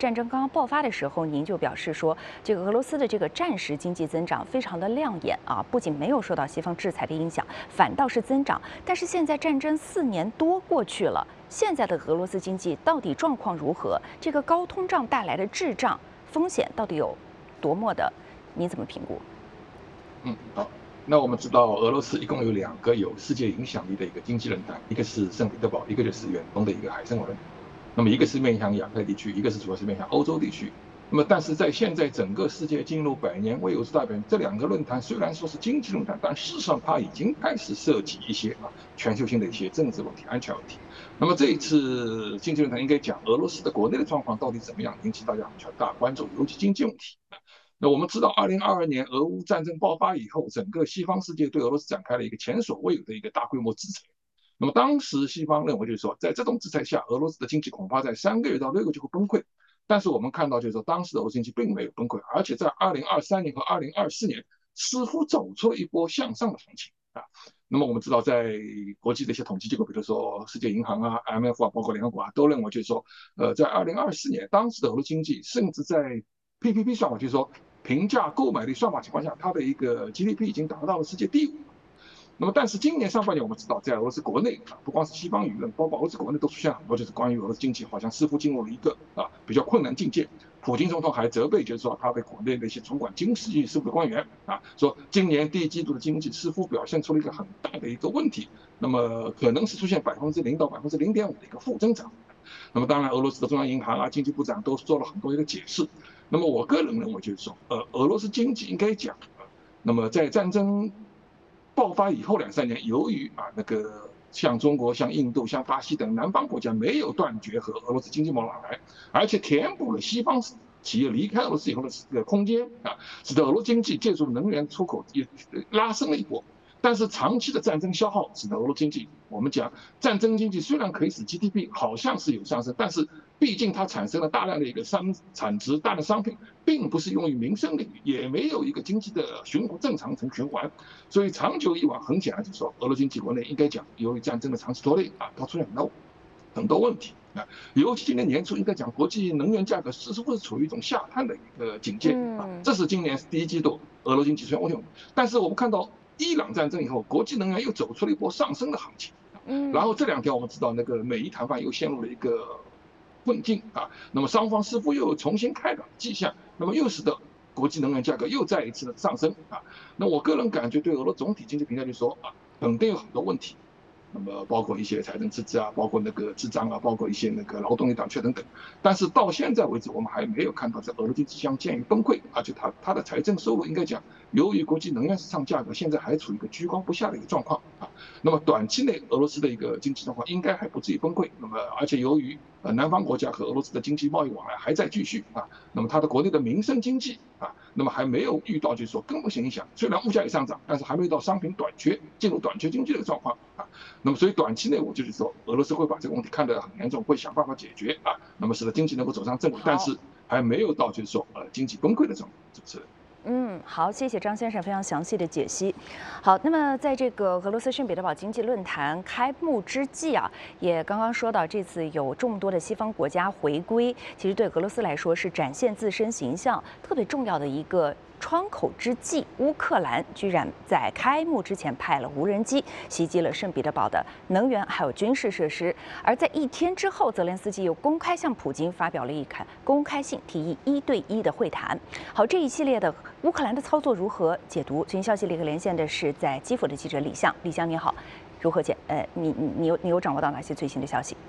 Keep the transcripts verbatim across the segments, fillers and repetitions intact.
战争刚刚爆发的时候，您就表示说，这个俄罗斯的这个战时经济增长非常的亮眼啊，不仅没有受到西方制裁的影响，反倒是增长。但是现在战争四年多过去了，现在的俄罗斯经济到底状况如何？这个高通胀带来的滞胀风险到底有多么的？您怎么评估？ 嗯，好。那我们知道，俄罗斯一共有两个有世界影响力的一个经济论坛，一个是圣彼得堡，一个就是远东的一个海参崴论坛。那么一个是面向亚太地区，一个是主要是面向欧洲地区。那么但是在现在整个世界进入百年未有之大变，这两个论坛虽然说是经济论坛，但事实上它已经开始涉及一些啊全球性的一些政治问题、安全问题。那么这一次经济论坛应该讲俄罗斯的国内的状况到底怎么样，引起大家很大关注，尤其经济问题。那我们知道，二零二二年俄乌战争爆发以后，整个西方世界对俄罗斯展开了一个前所未有的一个大规模制裁。那么当时西方认为，就是说，在这种制裁下，俄罗斯的经济恐怕在三个月到六个月就会崩溃。但是我们看到，就是说，当时的俄罗斯经济并没有崩溃，而且在二零二三年和二零二四年似乎走出了一波向上的行情啊。那么我们知道，在国际的一些统计机构，比如说世界银行啊、I M F 啊，包括联合国啊，都认为就是说，呃，在二零二四年，当时的俄罗斯经济甚至在 P P P 算法，就是说平价购买力算法情况下，它的一个 G D P 已经达到了世界第五。那么，但是今年上半年我们知道，在俄罗斯国内啊，不光是西方舆论，包括俄罗斯国内都出现很多就是关于俄罗斯经济好像似乎进入了一个啊比较困难境界。普京总统还责备，就是说他的国内的一些主管经济事务的官员啊，说今年第一季度的经济似乎表现出了一个很大的一个问题，那么可能是出现百分之零到百分之零点五的一个负增长。那么当然，俄罗斯的中央银行啊、经济部长都做了很多一个解释。那么我个人认为就是说，呃，俄罗斯经济应该讲，那么在战争爆发以后两三年，由于啊那个像中国、像印度、像巴西等南方国家没有断绝和俄罗斯经济往来，而且填补了西方企业离开俄罗斯以后的这个空间啊，使得俄罗斯经济借助能源出口也拉升了一波。但是长期的战争消耗使得俄罗斯经济，我们讲战争经济虽然可以使 G D P 好像是有上升，但是毕竟它产生了大量的一个商产值、大量的商品，并不是用于民生领域，也没有一个经济的循环正常循环。所以长久以往，很显然就是说，俄罗斯经济国内应该讲，由于战争的长期拖累啊，它出现很多很多问题啊。尤其今年年初，应该讲国际能源价格似乎是处于一种下探的一个警戒啊， 嗯， 这是今年第一季度俄罗斯经济出现问题。但是我们看到伊朗战争以后，国际能源又走出了一波上升的行情。然嗯， 后这两天我们知道，那个美伊谈判又陷入了一个困境啊。那么双方似乎又有重新开展迹象，那么又使得国际能源价格又再一次的上升啊。那我个人感觉，对俄罗斯总体经济评价就是说啊，肯定有很多问题。那么包括一些财政赤字啊，包括那个滞胀啊，包括一些那个劳动力短缺等等。但是到现在为止，我们还没有看到这俄罗斯经济将见于崩溃，而且它它的财政收入应该讲，由于国际能源市场价格现在还处于一个居高不下的一个状况啊。那么短期内俄罗斯的一个经济状况应该还不至于崩溃。那么而且由于呃南方国家和俄罗斯的经济贸易往来还在继续啊，那么它的国内的民生经济啊，那么还没有遇到就是说根本性影响。虽然物价也上涨，但是还没有到商品短缺进入短缺经济的状况啊。那么所以短期内我就是说，俄罗斯会把这个问题看得很严重，会想办法解决啊，那么使得经济能够走上正轨，但好。 是还没有到就是说呃经济崩溃的状况，是不是？ 嗯，好，谢谢张先生非常详细的解析。好，那么在这个俄罗斯圣彼得堡经济论坛开幕之际啊，也刚刚说到这次有众多的西方国家回归，其实对俄罗斯来说是展现自身形象特别重要的一个窗口之际。乌克兰居然在开幕之前派了无人机袭击了圣彼得堡的能源还有军事设施，而在一天之后，泽连斯基又公开向普京发表了一刊公开信，提议一对一的会谈。好，这一系列的乌克兰的操作如何解读？最新消息立刻连线的是在基辅的记者李湘。李湘你好，如何解？呃，你你你有你有掌握到哪些最新的消息？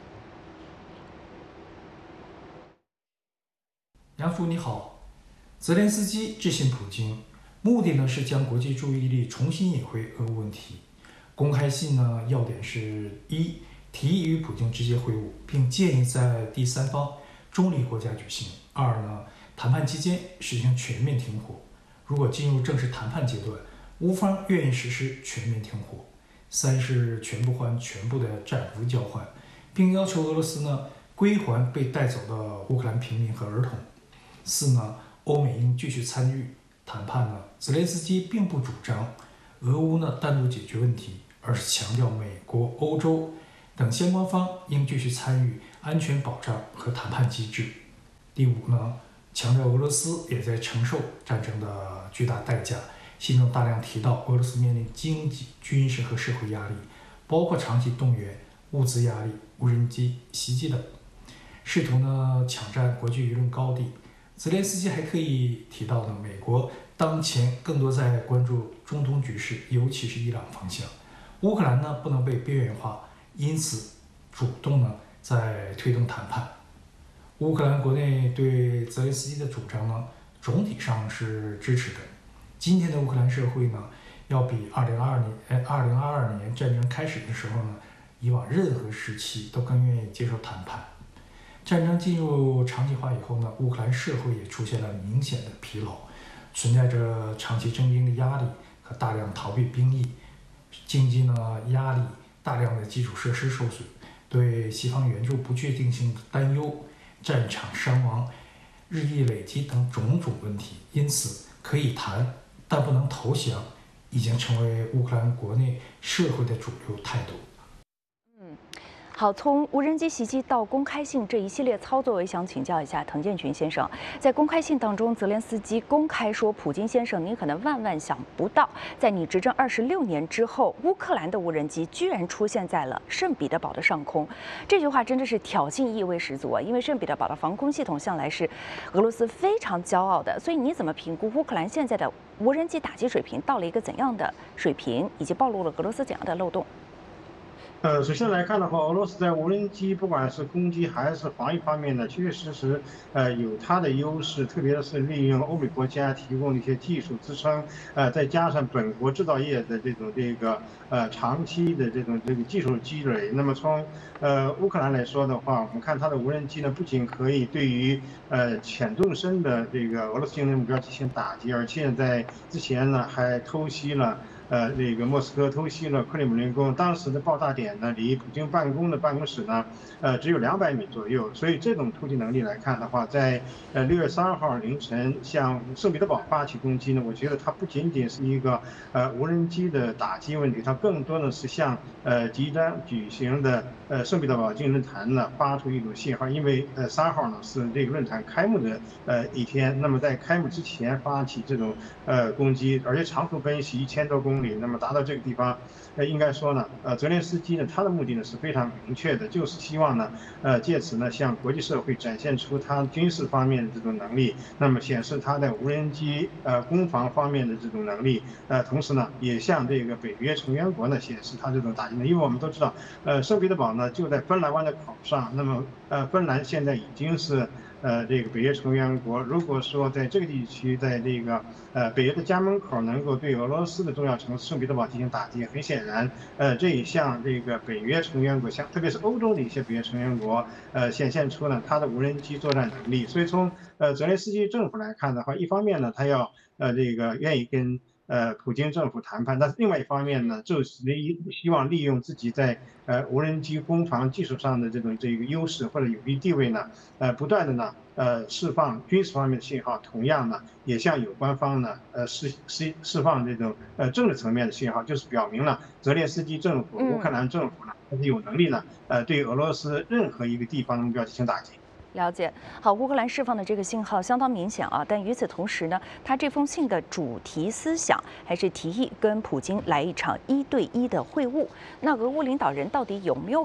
杨叔你好，泽连斯基致信普京，目的呢是将国际注意力重新引回俄乌问题。公开信呢要点是：一，提议与普京直接会晤，并建议在第三方中立国家举行；二呢，谈判期间实行全面停火，如果进入正式谈判阶段，乌方愿意实施全面停火；三是全部还全部的战俘交换，并要求俄罗斯呢归还被带走的乌克兰平民和儿童。四呢，欧美应继续参与谈判呢。泽连斯基并不主张俄乌呢单独解决问题，而是强调美国、欧洲等相关方应继续参与安全保障和谈判机制。 第五呢，强调俄罗斯也在承受战争的巨大代价。信中大量提到俄罗斯面临经济、军事和社会压力，包括长期动员、物资压力、无人机袭击等，试图呢抢占国际舆论高地。泽连斯基还可以提到呢，美国当前更多在关注中东局势，尤其是伊朗方向。乌克兰呢不能被边缘化，因此主动呢在推动谈判。乌克兰国内对泽连斯基的主张呢总体上是支持的。今天的乌克兰社会呢，要比二零二二年，呃，二零二二年战争开始的时候呢，以往任何时期都更愿意接受谈判。战争进入长期化以后呢，乌克兰社会也出现了明显的疲劳，存在着长期征兵的压力和大量逃避兵役，经济呢压力，大量的基础设施受损，对西方援助不确定性的担忧，战场伤亡日益累积等种种问题，因此可以谈，但不能投降，已经成为乌克兰国内社会的主流态度。 嗯，好，从无人机袭击到公开信这一系列操作，我也想请教一下滕建群先生。在公开信当中，泽连斯基公开说：“普京先生，您可能万万想不到，在你执政二十六年之后，乌克兰的无人机居然出现在了圣彼得堡的上空。”这句话真的是挑衅意味十足啊！因为圣彼得堡的防空系统向来是俄罗斯非常骄傲的，所以你怎么评估乌克兰现在的无人机打击水平到了一个怎样的水平，以及暴露了俄罗斯怎样的漏洞？ 呃，首先来看的话，俄罗斯在无人机不管是攻击还是防御方面呢，确确实实呃有它的优势，特别是利用欧美国家提供的一些技术支撑，呃，再加上本国制造业的这种这个呃长期的这种这个技术积累。那么从呃乌克兰来说的话，我们看它的无人机呢，不仅可以对于呃浅纵深的这个俄罗斯境内目标进行打击，而且在之前呢还偷袭了。呃，那个莫斯科偷袭了克里姆林宫，当时的爆炸点呢，离普京办公的办公室呢，呃，只有两百米左右。所以这种突击能力来看的话，在呃六月三号凌晨向圣彼得堡发起攻击呢，我觉得它不仅仅是一个呃无人机的打击问题，它更多的是向呃即将举行的呃圣彼得堡经济论坛呢发出一种信号，因为呃三号呢是这个论坛开幕的呃一天，那么在开幕之前发起这种呃攻击，而且长途奔袭一千多公里。那么达到这个地方，呃，应该说呢，呃，泽连斯基呢，他的目的呢是非常明确的，就是希望呢，呃，借此呢向国际社会展现出他军事方面的这种能力，那么显示他在无人机呃攻防方面的这种能力，呃，同时呢，也向这个北约成员国呢显示他这种打击能力，因为我们都知道，呃，圣彼得堡呢就在芬兰湾的口上，那么呃，芬兰现在已经是。呃，这个北约成员国，如果说在这个地区，在这个呃北约的家门口能够对俄罗斯的重要城市圣彼得堡进行打击，很显然，呃，这也向这个北约成员国，像特别是欧洲的一些北约成员国，呃，显现出了它的无人机作战能力。所以从呃泽连斯基政府来看的话，一方面呢，他要呃这个愿意跟。呃，普京政府谈判，但是另外一方面呢，就是利希望利用自己在呃无人机攻防技术上的这种这个优势或者有利地位呢，呃，不断的呢，呃，释放军事方面的信号，同样呢，也向有关方呢，呃，释释释放这种呃政治层面的信号，就是表明了泽连斯基政府、乌克兰政府呢，它是有能力呢，呃，对俄罗斯任何一个地方的目标进行打击。 了解，好，乌克兰释放的这个信号相当明显啊，但与此同时呢，他这封信的主题思想还是提议跟普京来一场一对一的会晤。那俄乌领导人到底有没有